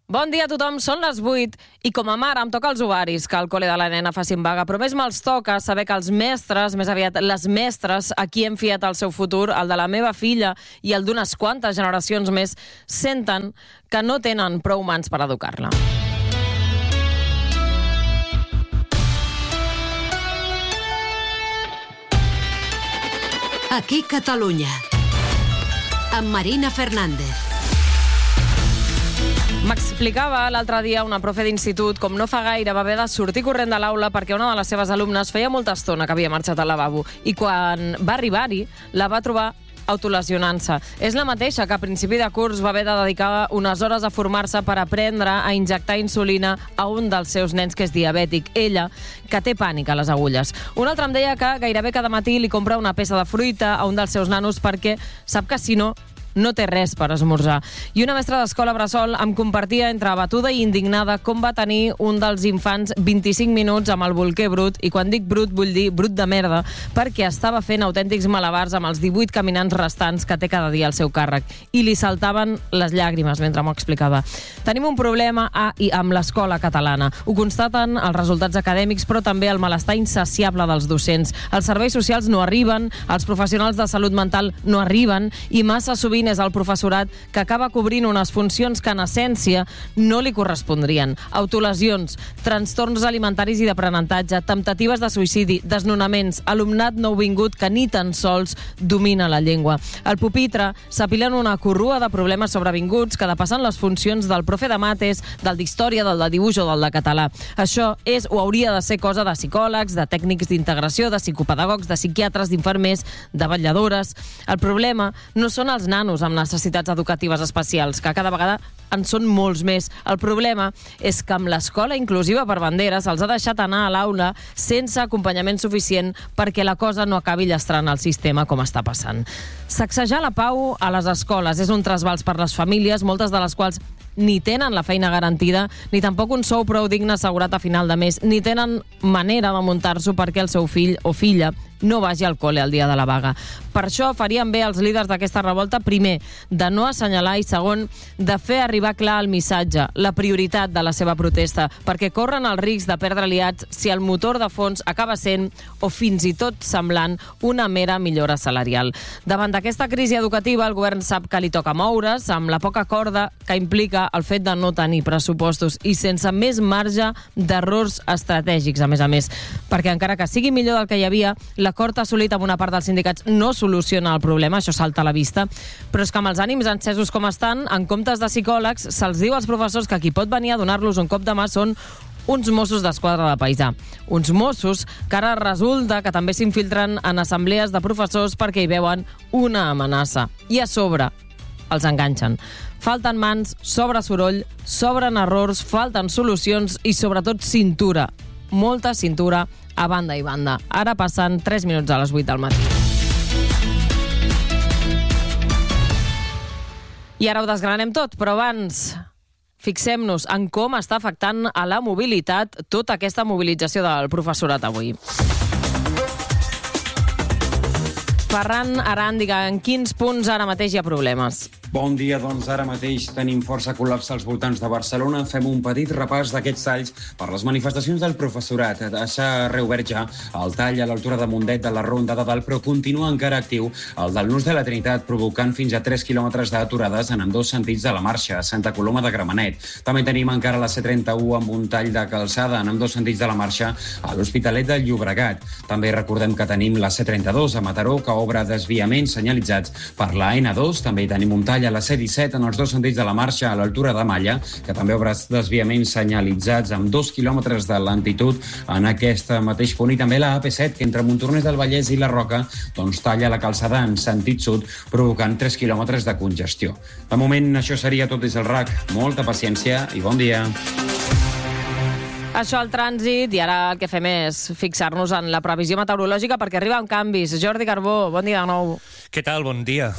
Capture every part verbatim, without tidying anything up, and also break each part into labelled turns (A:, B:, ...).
A: Bon dia a tothom, són les vuit i com a mare em toca els ovaris que al col·le de la nena facin vaga, però més me'ls toca saber que els mestres, més aviat les mestres, a qui hem fiat el seu futur, el de la meva filla i el d'unes quantes generacions més, senten que no tenen prou mans per educar-la.
B: Aquí Catalunya, amb Marina Fernández.
A: M'explicava l'altre dia una profe d'institut com no fa gaire va haver de sortir corrent de l'aula perquè una de les seves alumnes feia molta estona que havia marxat al lavabo i quan va arribar-hi la va trobar autolesionant-se. És la mateixa que a principi de curs va haver de dedicar unes hores a formar-se per aprendre a injectar insulina a un dels seus nens que és diabètic. Ella, que té pànic a les agulles. Un altre em deia que gairebé cada matí li compra una peça de fruita a un dels seus nanos perquè sap que si no no té res per esmorzar. I una mestra d'escola bressol em compartia entre abatuda i indignada com va tenir un dels infants vint-i-cinc minuts amb el bolquer brut, i quan dic brut vull dir brut de merda, perquè estava fent autèntics malabars amb els divuit caminants restants que té cada dia al seu càrrec. I li saltaven les llàgrimes mentre m'ho explicava. Tenim un problema a, i amb l'escola catalana. Ho constaten els resultats acadèmics, però també el malestar insaciable dels docents. Els serveis socials no arriben, els professionals de salut mental no arriben, i massa sovint és el professorat que acaba cobrint unes funcions que en essència no li correspondrien. Autolesions, trastorns alimentaris i d'aprenentatge, temptatives de suïcidi, desnonaments, alumnat nouvingut que ni tan sols domina la llengua. Al pupitre s'apilen una corrua de problemes sobrevinguts que depassen les funcions del profe de mates, del d'història, del de dibuix o del de català. Això és o hauria de ser cosa de psicòlegs, de tècnics d'integració, de psicopedagogs, de psiquiatres, d'infermers, de vetlladores. El problema no són els nanos amb necessitats educatives especials, que cada vegada en són molts més. El problema és que amb l'escola inclusiva per bandera se'ls ha deixat anar a l'aula sense acompanyament suficient perquè la cosa no acabi llastrant el sistema com està passant. Sacsejar la pau a les escoles és un trasbals per les famílies, moltes de les quals ni tenen la feina garantida, ni tampoc un sou prou digne assegurat a final de mes, ni tenen manera de muntar-s'ho perquè el seu fill o filla no vagi al col·le el dia de la vaga. Per això farien bé els líders d'aquesta revolta, primer, de no assenyalar i segon, de fer arribar clar el missatge, la prioritat de la seva protesta, perquè corren el risc de perdre aliats si el motor de fons acaba sent, o fins i tot semblant, una mera millora salarial. Davant d'aquesta crisi educativa, el govern sap que li toca moure's amb la poca corda que implica el fet de no tenir pressupostos i sense més marge d'errors estratègics, a més a més. Perquè encara que sigui millor del que hi havia, l'acord assolit amb una part dels sindicats no soluciona el problema, això salta a la vista, però és que amb els ànims encesos com estan, en comptes de psicòlegs, se'ls diu als professors que qui pot venir a donar-los un cop de mà són uns Mossos d'Esquadra de paisà. Uns Mossos que ara resulta que també s'infiltren en assemblees de professors perquè hi veuen una amenaça. I a sobre els enganxen. Falten mans, sobra soroll, sobren errors, falten solucions i sobretot cintura. Molta cintura a banda i banda. Ara passen tres minuts a les vuit del matí. I ara ho desgranem tot, però abans fixem-nos en com està afectant a la mobilitat tota aquesta mobilització del professorat avui. Ferran Aràndiga, en quins punts ara mateix hi ha problemes?
C: Bon dia, doncs ara mateix tenim força col·lapse als voltants de Barcelona. Fem un petit repàs d'aquests talls per les manifestacions del professorat. S'ha reobert ja el tall a l'altura de Mundet de la Ronda de Dalt, però continua encara actiu el del Nus de la Trinitat, provocant fins a tres quilòmetres d'aturades en ambdós sentits de la marxa, a Santa Coloma de Gramenet. També tenim encara la C trenta-u amb un tall de calçada en ambdós sentits de la marxa a l'Hospitalet del Llobregat. També recordem que tenim la C trenta-dos a Mataró, que obre desviaments senyalitzats per la ena dos. També tenim un tall a la C disset en els dos sentits de la marxa a l'altura de Malla, que també obre desviaments senyalitzats amb dos quilòmetres de lentitud en aquest mateix punt. I també la A P set, que entre Montornès del Vallès i la Roca, doncs talla la calçada en sentit sud, provocant tres quilòmetres de congestió. De moment, això seria tot des del R A C. Molta paciència i bon dia.
A: Això al trànsit, i ara el que fem és fixar-nos en la previsió meteorològica perquè arriben canvis. Jordi Carbó, bon dia de nou.
D: Què tal? Bon dia.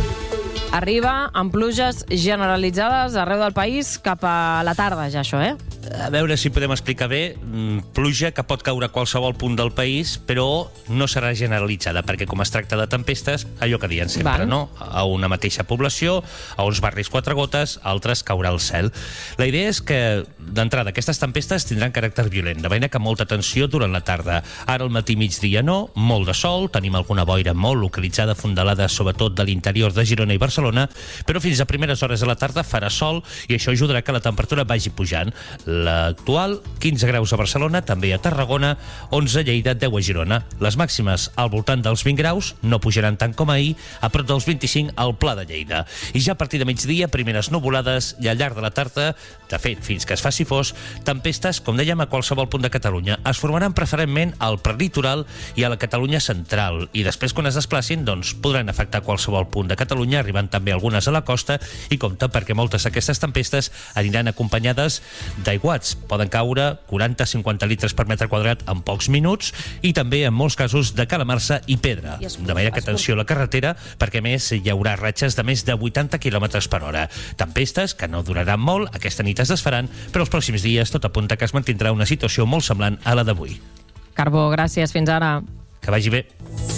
A: Arriba amb pluges generalitzades arreu del país cap a la tarda, ja això, eh?
D: a veure si podem explicar bé, pluja que pot caure a qualsevol punt del país, però no serà generalitzada, perquè com es tracta de tempestes, allò que diuen sempre, no? A una mateixa població, a uns barris quatre gotes, a altres caurà el cel. La idea és que, d'entrada, aquestes tempestes tindran caràcter violent, de manera que molta tensió durant la tarda. Ara al matí migdia no, molt de sol, tenim alguna boira molt localitzada, fondalada sobretot de l'interior de Girona i Barcelona, però fins a primeres hores de la tarda farà sol i això ajudarà que la temperatura vagi pujant. L'actual, quinze graus a Barcelona, també a Tarragona, onze a Lleida, deu a Girona. Les màximes al voltant dels vint graus, no pujaran tant com ahir, a prop dels vint-i-cinc al Pla de Lleida. I ja a partir de migdia, primeres nuvolades i al llarg de la tarda, de fet, fins que es faci fos, tempestes, com dèiem, a qualsevol punt de Catalunya. Es formaran preferentment al prelitoral i a la Catalunya central, i després, quan es desplacin, doncs, podran afectar qualsevol punt de Catalunya, arribant també algunes a la costa, i compte perquè moltes d'aquestes tempestes aniran acompanyades d'aiguats. Poden caure quaranta a cinquanta litres per metre quadrat en pocs minuts i també, en molts casos, de calamarsa i pedra. De manera que atenció a la carretera, perquè a més hi haurà ratxes de més de vuitanta quilòmetres per hora. Tempestes que no duraran molt, aquesta nit es desfaran, però els pròxims dies tot apunta que es mantindrà una situació molt semblant a la d'avui.
A: Carbó, gràcies. Fins ara.
D: Que vagi bé.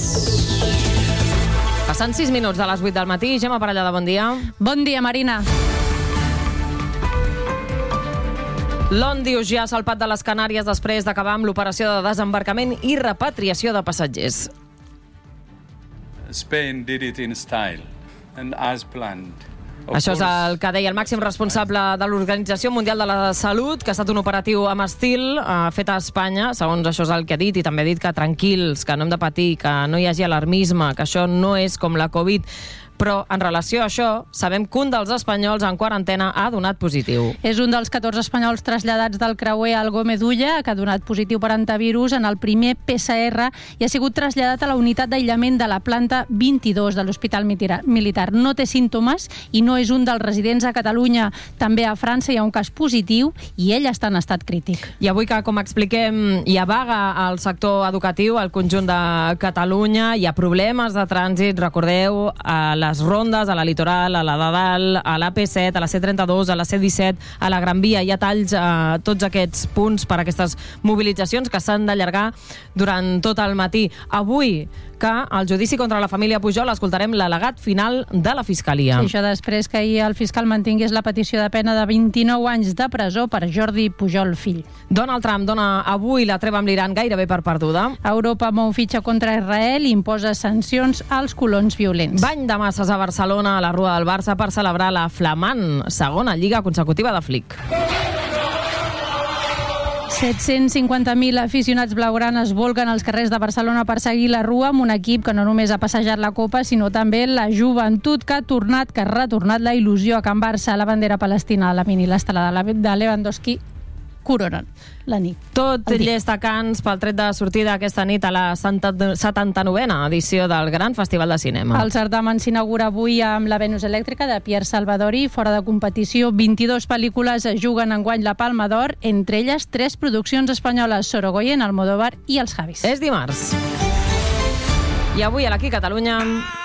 A: Passant sis minuts de les vuit del matí. Gemma Parellada, bon dia.
E: Bon dia, Marina.
A: L'Òndius ja ha salpat de les Canàries després d'acabar amb l'operació de desembarcament i repatriació de passatgers.
F: Spain did it in style and as planned. Of
A: Això és el que deia el màxim responsable de l'Organització Mundial de la Salut, que ha estat un operatiu amb estil eh, fet a Espanya, segons això és el que ha dit, i també ha dit que tranquils, que no hem de patir, que no hi hagi alarmisme, que això no és com la Covid. Però en relació a això, sabem que un dels espanyols en quarantena ha donat positiu.
E: És un dels catorze espanyols traslladats del creuer al Gómez Ulla, que ha donat positiu per antivirus en el primer P C R i ha sigut traslladat a la unitat d'aïllament de la planta vint-i-dos de l'Hospital Militar. No té símptomes i no és un dels residents a Catalunya. També a França hi ha un cas positiu i ell està en estat crític.
A: I avui que, com expliquem, hi ha vaga al sector educatiu, al conjunt de Catalunya, hi ha problemes de trànsit, recordeu, a les rondes, a la Litoral, a la de Dalt, a l'A P set, a la C trenta-dos, a la C disset, a la Gran Via. Hi ha talls a tots aquests punts per a aquestes mobilitzacions que s'han d'allargar durant tot el matí. Avui, que al judici contra la família Pujol escoltarem l'al·legat final de la Fiscalia.
E: Sí, això després que ahir el fiscal mantingués la petició de pena de vint-i-nou anys de presó per Jordi Pujol fill.
A: Donald Trump dona avui la treva amb l'Iran gairebé per perduda.
E: Europa mou fitxa contra Israel i imposa sancions als colons violents.
A: Bany de masses a Barcelona, a la Rua del Barça, per celebrar la flamant segona lliga consecutiva de Flick.
E: set-cents cinquanta mil aficionats blaugranes volguen als carrers de Barcelona per seguir la Rua amb un equip que no només ha passejat la Copa, sinó també la joventut que ha tornat, que ha retornat la il·lusió a Can Barça. La bandera palestina, la mini, l'estelada de Lewandowski coronen la nit.
A: Tot llest a Cans pel tret de sortida aquesta nit a la setanta-novena edició del Gran Festival de Cinema.
E: El certamen s'inaugura avui amb La Venus Elèctrica de Pierre Salvadori. Fora de competició, vint-i-dues pel·lícules juguen enguany la Palma d'Or, entre elles tres produccions espanyoles: Sorogoyen, Almodóvar i Els Javis.
A: És dimarts. I avui a l'Aquí Catalunya